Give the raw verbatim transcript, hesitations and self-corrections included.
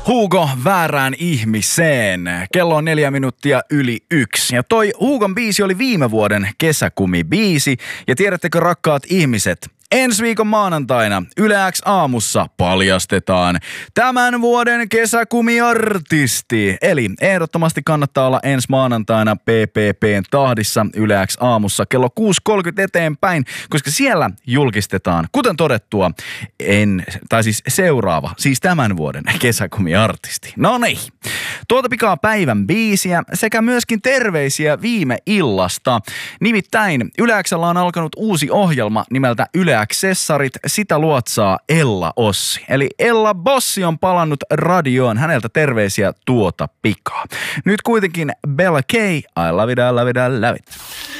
Hugo väärään ihmiseen. Kello on neljä minuuttia yli yksi. Ja toi Hugon biisi oli viime vuoden kesäkumibiisi. Ja tiedättekö rakkaat ihmiset, ensi viikon maanantaina Yle X aamussa paljastetaan tämän vuoden kesäkumiartisti. Eli ehdottomasti kannattaa olla ensi maanantaina P P P:n tahdissa Yle X aamussa kello kuusi kolmekymmentä eteenpäin, koska siellä julkistetaan, kuten todettua, en, tai siis seuraava, siis tämän vuoden kesäkumiartisti. No niin, tuota pikaa päivän biisiä sekä myöskin terveisiä viime illasta. Nimittäin Yle X:llä on alkanut uusi ohjelma nimeltä Yle Accessarit, sitä luotsaa Ella Ossi. Eli Ella Bossi on palannut radioon, häneltä terveisiä tuota pikaa. Nyt kuitenkin Bella K, I love it, I love it, I love it.